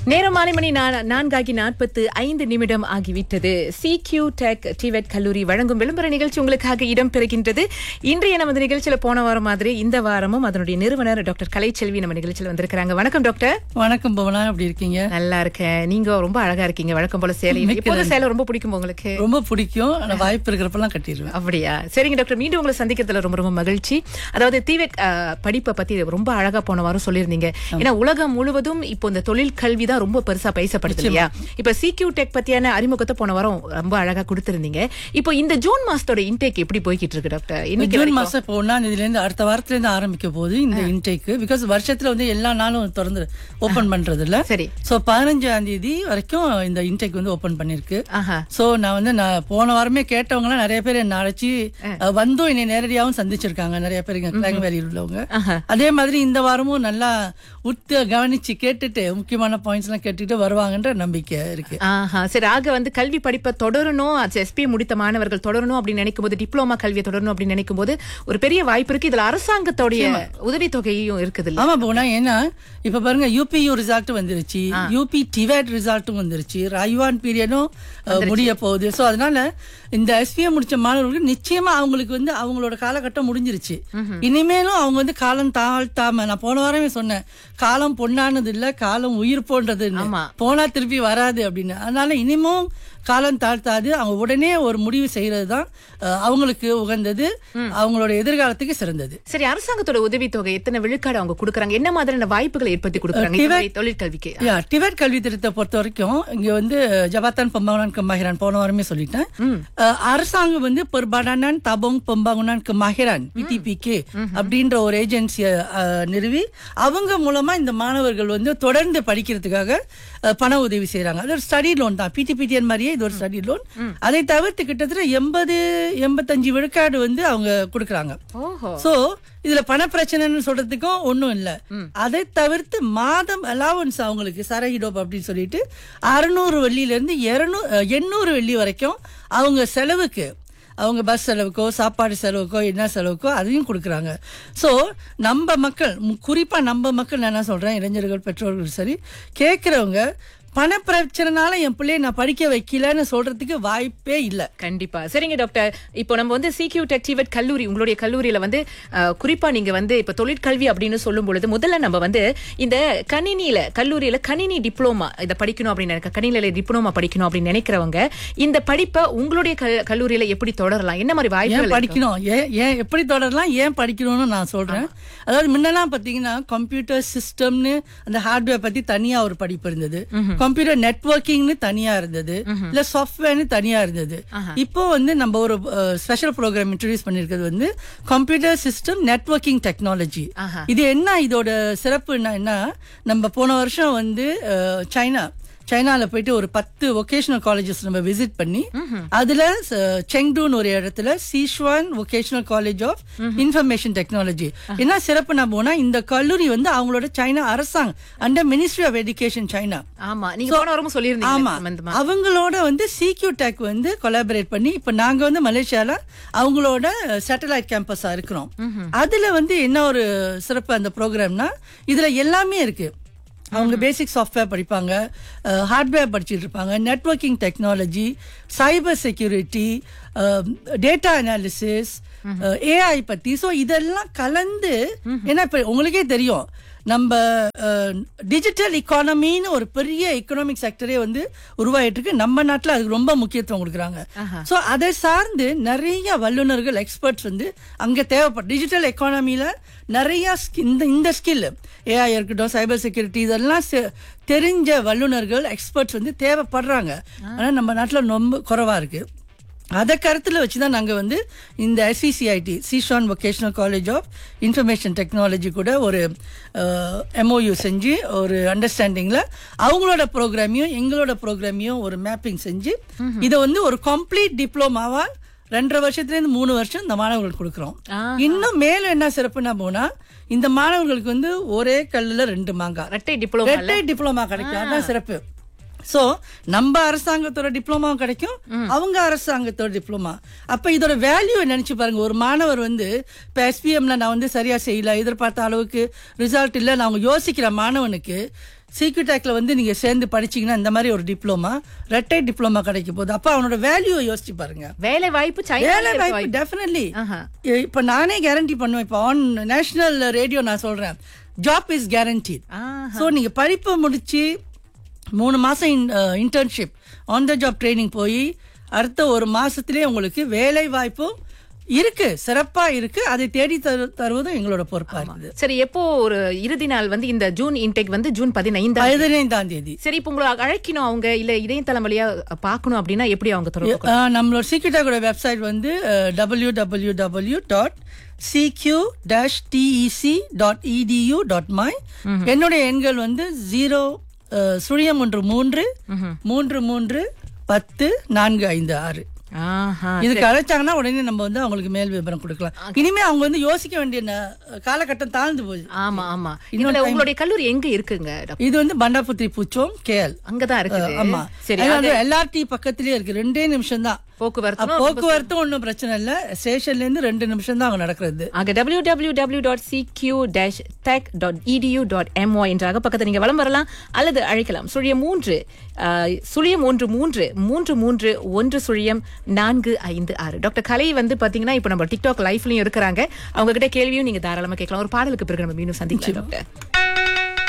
நேரம் மாலை மணி 4:45 ஆகிவிட்டது. CQ Tech TVET கல்லூரி வழங்கும் விளம்பர நிகழ்ச்சி உங்களுக்காக இடம் பெறுகின்றது. இன்றைய நமது நிகழ்ச்சியில போன வாரம் மாதிரி இந்த வாரமும் அதனுடைய நிறுவனர் டாக்டர் கலைச்செல்வி நம்ம நிகழ்ச்சியில் வந்திருக்காங்க. வணக்கம் டாக்டர். வணக்கம் பவனா, எப்படி இருக்கீங்க? நல்லா இருக்கேன். நீங்க ரொம்ப அழகா இருக்கீங்க. வழக்கம் போல சேலை. எப்போது சேலை ரொம்ப பிடிக்கும் உங்களுக்கு? ரொம்ப பிடிக்கும். வாய்ப்பு இருக்கிறப்பெல்லாம் கட்டிடுவேன். அப்படியா? சரிங்க டாக்டர், மீண்டும் உங்களை சந்திக்கிறதுல ரொம்ப ரொம்ப மகிழ்ச்சி. அதாவது TVET படிப்பை பத்தி ரொம்ப அழகா போன வாரம் சொல்லியிருந்தீங்க. ஏன்னா உலகம் முழுவதும் இப்போ இந்த தொழில் கல்வி தான் ரொம்ப பெருசா பேசப்படுது இல்லையா? இப்ப CQ Tech பத்தியான அறிமுகத்தை போன வாரம் ரொம்ப அழகா கொடுத்திருந்தீங்க. இப்போ இந்த ஜூன் மாசத்தோட இன்டேக் எப்படி போய்கிட்டு இருக்கு டாக்டர்? ஜூன் மாசம் இப்போ 1ஆம் தேதியில இருந்து அடுத்த வாரத்துல இருந்து ஆரம்பிக்க போகுது இந்த இன்டேக். பிகாஸ் வருஷத்துல வந்து எல்லா நாளும் திறந்து ஓபன் பண்றது இல்ல. சரி. சோ 15ஆம் தேதி வரைக்கும் இந்த இன்டேக் வந்து ஓபன் பண்ணிருக்கு. சோ நான் போன வாரமே கேட்டவங்க எல்லாம் நிறைய பேர் என்ன அழைச்சி வந்தும் என்னை நேரடியாவும் சந்திச்சிருக்காங்க. நிறைய பேர் கிளாங்வேலியில் உள்ளவங்க. அதே மாதிரி இந்த வாரமும் நல்லா உத்து கவனிச்சு கேட்டுட்டு முக்கியமான பாயிண்ட்ஸ் எல்லாம் கேட்டுட்டு வருவாங்கன்ற நம்பிக்கை இருக்கு. சரி, ஆக வந்து கல்வி படிப்பை தொடரணும், SP முடித்த மாணவர்கள் தொடரணும் அப்படின்னு நினைக்கும் போது, டிப்ளோமா கல்வியை தொடரணும் அப்படின்னு நினைக்கும் போது ஒரு பெரிய வாய்ப்பு இருக்கு. இதுல அரசாங்கத்தோடைய உதவித்தொகையும் இருக்குது. ஆமா போனா, ஏன்னா இப்ப பாருங்க UPU ரிசல்ட் வந்துருச்சு, UP TVET ரிசல்ட்டும் வந்துருச்சு, ராய்வான் பீரியடும் முடிய போகுது. சோ அதனால இந்த SPA முடிச்ச மாணவர்களுக்கு நிச்சயமா அவங்களுக்கு வந்து அவங்களோட காலகட்டம் முடிஞ்சிருச்சு. இனிமேலும் அவங்க வந்து காலம் தாழ்த்தாம, நான் போன வாரமே சொன்னேன், காலம் பொன்னானது இல்ல, காலம் உயிர் போன்றது, போனா திருப்பி வராது அப்படின்னு. அதனால இனிமும் காலம் தாழ்த்தாது, அவங்க உடனே ஒரு முடிவு செய்யறதுதான் அவங்களுக்கு உகந்தது, அவங்களோட எதிர்காலத்துக்கு சிறந்தது. சரி, அரசாங்கத்தோட உதவித்தொகை எத்தனை விழுக்காடு அவங்க கொடுக்கறாங்க? என்ன மாதிரியான வாய்ப்புகளை ஏற்படுத்தி கொடுக்கறாங்க தொழிற்கல்விக்கு? TVET கல்வி திட்டத்தை பொறுத்த வரைக்கும் இங்க வந்து ஜபாத்தான் Pembangunan Kemahiran போன வாரமே சொல்லிட்டேன். அரசாங்கம் வந்து பெர்பாடானான் தபோங் Pembangunan Kemahiran PTPK அப்படின்ற ஒரு ஏஜென்சியை நிறுவி அவங்க மூலமா இந்த மாணவர்கள் வந்து தொடர்ந்து படிக்கிறதுக்காக பண உதவி செய்யறாங்க. அது ஒரு ஸ்டடி லோன் தான், PTPTN மாதிரியே இது ஒரு ஸ்டடி லோன். அதை தவிர்த்து கிட்டத்தட்ட 80-85 விழுக்காடு வந்து அவங்க கொடுக்கறாங்க. சோ இதுல பண பிரச்சனைன்னு சொல்றதுக்கும் ஒண்ணும் இல்ல. அதை தவிர்த்து மாதம் அலவன்ஸ் அவங்களுக்கு சரஹிடோப் அப்படின்னு சொல்லிட்டு 600 வெள்ளியில இருந்து 800 வெள்ளி வரைக்கும் அவங்க செலவுக்கு, அவங்க பஸ் செலவுக்கோ சாப்பாடு செலவுக்கோ என்ன செலவுக்கோ அதையும் கொடுக்குறாங்க. ஸோ நம்ம மக்கள், குறிப்பா நம்ம மக்கள், நான் என்ன சொல்றேன், இளைஞர்கள் பெற்றோர்கள் சரி, கேட்கிறவங்க பண பிரச்சனைனால என் பிள்ளைய நான் படிக்க வைக்கலன்னு சொல்றதுக்கு வாய்ப்பே இல்ல. கண்டிப்பா. சரிங்க டாக்டர், இப்போ நம்ம வந்து CQ Tech TVET கல்லூரி, உங்களுடைய கல்லூரியில வந்து குறிப்பா நீங்க வந்து இப்ப தொழிற்கல்வி அப்படின்னு சொல்லும் பொழுது முதல்ல நம்ம வந்து இந்த கல்லூரியில கணினி டிப்ளோமா இதை படிக்கணும் அப்படின்னு கணினியில டிப்ளோமா படிக்கணும் அப்படின்னு நினைக்கிறவங்க இந்த படிப்பை உங்களுடைய கல்லூரியில எப்படி தொடரலாம்? என்ன மாதிரி வாய்ப்பு படிக்கணும், ஏன் எப்படி தொடரலாம், ஏன் படிக்கணும்னு நான் சொல்றேன். அதாவது முன்னெல்லாம் பாத்தீங்கன்னா கம்ப்யூட்டர் சிஸ்டம்னு அந்த ஹார்ட்வேர் பத்தி தனியா ஒரு படிப்பு இருந்தது, கம்ப்யூட்டர் நெட்வொர்க்கிங்னு தனியா இருந்தது, இல்ல சாஃப்ட்வேர்னு தனியா இருந்தது. இப்போ வந்து நம்ம ஒரு ஸ்பெஷல் ப்ரோக்ராம் இன்ட்ரோடியூஸ் பண்ணிருக்கிறது வந்து கம்ப்யூட்டர் சிஸ்டம் நெட்வொர்க்கிங் டெக்னாலஜி. இது என்ன, இதோட சிறப்பு என்ன, நம்ம போன வருஷம் வந்து சைனால போயிட்டு ஒரு 10 வொகேஷனல் காலேஜஸ் நம்ம விசிட் பண்ணி, அதுல செங்டூன் ஒரு இடத்துல சீஷ்வான் vocational college of information technology. என்ன சிறப்பு நான் போனா, இந்த கல்லூரி வந்து அவங்களோட சைனா அரசாங்கம் under ministry of education China, அவங்களோட வந்து CQ Tech வந்து கொலாபரேட் பண்ணி இப்ப நாங்க வந்து மலேசியால அவங்களோட சேட்டலைட் கேம்பஸா இருக்கிறோம். அதுல வந்து என்ன ஒரு சிறப்பு அந்த ப்ரோக்ராம்னா, இதுல எல்லாமே இருக்கு. அவங்க பேசிக் சாஃப்ட்வேர் படிப்பாங்க, ஹார்ட்வேர் படிச்சுட்டு இருப்பாங்க, networking technology, cyber security, data analysis, AI பத்தி. ஸோ இதெல்லாம் கலந்து, ஏன்னா இப்ப உங்களுக்கே தெரியும் நம்ம டிஜிட்டல் எக்கானமின்னு ஒரு பெரிய எக்கனாமிக் செக்டரே வந்து உருவாயிட்டு இருக்கு. நம்ம நாட்டில் அதுக்கு ரொம்ப முக்கியத்துவம் கொடுக்குறாங்க. ஸோ அதை சார்ந்து நிறைய வல்லுநர்கள், எக்ஸ்பர்ட்ஸ் வந்து அங்கே தேவைப்படும். டிஜிட்டல் எக்கானமியில நிறைய இந்த ஸ்கில், AI இருக்கட்டும், சைபர் செக்யூரிட்டி, இதெல்லாம் தெரிஞ்ச வல்லுநர்கள், எக்ஸ்பர்ட்ஸ் வந்து தேவைப்படுறாங்க. ஆனால் நம்ம நாட்டில் ரொம்ப குறைவா இருக்கு. அதை கருத்துல வச்சுதான் நாங்க வந்து இந்த SVCIT சீஷான் vocational college of information technology கூட ஒரு MOU செஞ்சு ஒரு அண்டர்ஸ்டாண்டிங்ல அவங்களோட ப்ரோக்ராமையும் எங்களோட ப்ரோக்ராமையும் ஒரு மேப்பிங் செஞ்சு இதை வந்து ஒரு கம்ப்ளீட் டிப்ளோமாவா 2.5 வருஷத்துல இருந்து 3 வருஷம் இந்த மாணவர்களுக்கு கொடுக்குறோம். இன்னும் மேலும் என்ன சிறப்புனா போனா, இந்த மாணவர்களுக்கு வந்து ஒரே கல்லுல 2 மாங்காய், ரெட்டை டிப்ளோமா கிடைக்கும். அதான் சிறப்பு. சோ நம்ம அரசாங்கத்தோட டிப்ளமா கிடைக்கும், அவங்க அரசாங்கத்தோட டிப்ளமா. அப்ப இதோட வேல்யூ நினைச்சு பாருங்க. ஒரு மாணவர் வந்து இப்ப SPMல நான் வந்து சரியா செய்யல, எதிர்பார்த்த அளவுக்கு ரிசல்ட் இல்ல, நான் யோசிக்கிற மாணவனுக்கு சிக்யூடெக்ல வந்து நீங்க சேர்ந்து படிச்சீங்கன்னா இந்த மாதிரி ஒரு டிப்ளமா, ரெட்டை டிப்ளமா கிடைக்க போகுது. அப்ப அவனோட வேல்யூ யோசிச்சு பாருங்க. வேலை வாய்ப்பு வேலை வாய்ப்பு டெஃபினெட்லி. இப்ப நானே கேரண்டி பண்ணுவேன். இப்ப ஆன் நேஷனல் ரேடியோ நான் சொல்றேன், ஜாப் இஸ் கேரண்டீட். சோ நீங்க படிப்பு முடிச்சு 3 மாசம் internship on the job training போய் அடுத்த 1 மாசத்திலே உங்களுக்கு வேலை வாய்ப்பும் இருக்கு, சிறப்பா இருக்கு. அதை தேடி தருவதும் எங்களோட பொறுப்பா இருக்குது. சரி, எப்போ ஒரு இறுதி நாள் வந்து இந்த ஜூன் இன்டேக் வந்து ஜூன் 15ஆம் தேதி. சரி, இப்போ உங்களை அழைக்கணும் அவங்க இல்ல இணையதளம் வழியா பாக்கணும் அப்படின்னா எப்படி அவங்க தொடர்பு? நம்மளோட சிக்யூடெக்கோட வெப்சைட் வந்து www.cq-tec.edu.my. என்னுடைய எண்கள் வந்து 0-33-33-10-456. இதுக்கு அழைச்சாங்கன்னா உடனே நம்ம வந்து அவங்களுக்கு மேல் விவரம் கொடுக்கலாம். இனிமே அவங்க வந்து யோசிக்க வேண்டிய காலகட்டம் தாழ்ந்து போகுது. ஆமா ஆமா. இதுல உங்களுடைய கல்லூரி எங்க இருக்குங்க? இது வந்து பண்டாபுத்திரி பூச்சோம் KL அங்கதான் இருக்கு. ஆமா, சரி. LRT பக்கத்திலேயே இருக்கு. 2 நிமிஷம் தான் போக்குவரத்து. ஒன்னும் பிரச்சனை இல்ல. ஸ்டேஷன்ல இருந்து 2 நிமிஷம் தான் அங்க நடக்கிறது. ஆக www.cq-tech.edu.my என்ற பக்கத்தை நீங்க வலம் வரலாம் அல்லது அழைக்கலாம். 03-33-10456. டாக்டர் கலை வந்து பாத்தீங்கன்னா இப்ப நம்ம டிக்டாக் லைவ்லயும் இருக்கிறாங்க. அவங்க கிட்ட கேள்வியும் நீங்க தாராளமா கேட்கலாம். ஒரு பாடலுக்கு பிறகு நம்ம மீண்டும் சந்திக்கலாம் டாக்டர்.